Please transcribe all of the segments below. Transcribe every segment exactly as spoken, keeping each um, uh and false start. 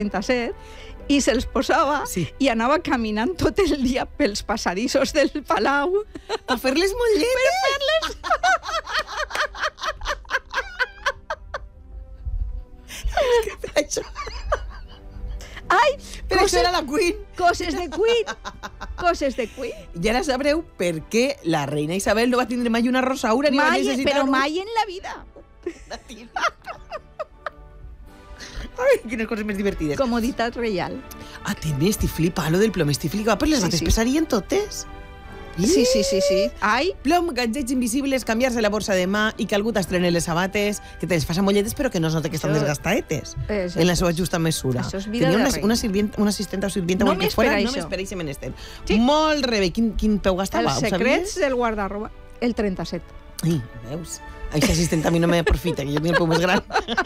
trenta-set, i se'ls posava Sí. i anava caminant tot el dia pels passadissos del palau. Per fer-les molletes? Per fer-les... Això... Ai, Però coses, això era la Queen. coses de Queen. Coses de Queen. I ara sabreu per què la reina Isabel no va tindre mai una rosaura ni va Mai, necessitar però un... mai en la vida. Ai, quines coses més divertides. Comoditat reial. Ah, també, estic flipant, lo del plom, estic flipant, però les Sí, altres sí. pesarien totes. Sí, sí, sí, sí. Ai, Plom, gadgets invisibles, canviar-se la borsa de mà i que algú t'estrene les sabates, que te les fas a molletes però que no es nota que estan Això- desgastaetes és- en la seva justa mesura. Això és vida Tenia de una, reina. una, sirvienta, una assistenta o sirvienta o el que Només fora, per només això. per això menester. Sí. Molt rebé. Quin, quin peu gastava? els Ho secrets sabies? del guardarroba. El trenta-set. Ai, veus? Aquesta assistent a mi no m'aprofita, que jo tinc el peu més gran.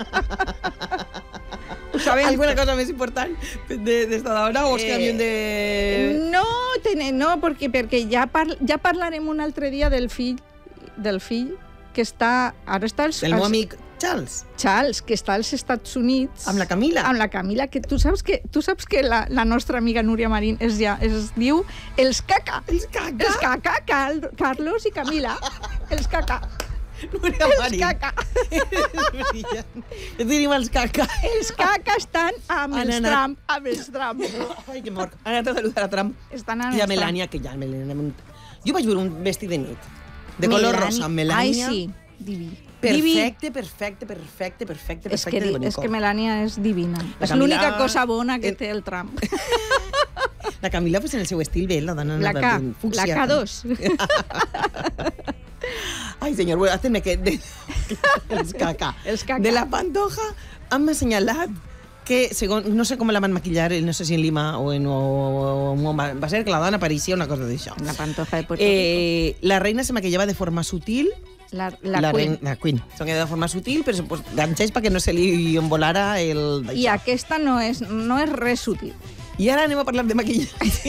Ho sabem. Alguna cosa més important d'esta d'ara o és que Eh, havíem de... No, tene, no, perquè, perquè ja, par, ja parlarem un altre dia del fill, del fill que està... Ara està als, El meu als- amic Charles, Charles, que està als Estats Units. amb la Camila. Amb la Camila, que tu saps que, tu saps que la, la nostra amiga Núria Marín es, ja, es diu els caca. Els caca. Els caca, Cal, Carlos i Camila. Els caca. Núria Els Marín. caca. És brillant. Jo tenim els caca. Els caca estan amb Han els anat- Trump. Amb els Trump. Ai, que mort. Han anat a saludar a Trump. Estan amb I a els Trump. Melania, que ja Melania... Jo vaig veure un vestit de nit, de color Melania- rosa, amb Melania. Ai, sí, diví. Perfecte, perfecte, perfecte, perfecte, És que, perfecte de di- és bonico. que Melania és divina. La És Camila- l'única cosa bona que el- té el Trump. La Camila, pues, en el seu estil, bé, la dona... La K, fúcsia. la K dos. Ai, senyor, bueno, hazme que... De, els caca. Els caca. De la Pantoja han assenyalat que, segons, no sé com la van maquillar, no sé si en Lima o en... O, o, va, va ser que la dona pareixia una cosa d'això. La Pantoja de Puerto Rico. Eh, la reina se maquillava de forma sutil. La, la, la, Queen. reina, la Queen. Se maquillava de forma sutil, però pues, ganxeix perquè no se li embolara el... I aquesta no és, no és res sutil. I ara anem a parlar de maquillatge.